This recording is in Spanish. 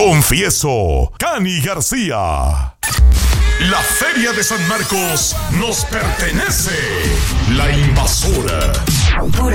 confieso, Cani García. La Feria de San Marcos nos pertenece. La Invasora.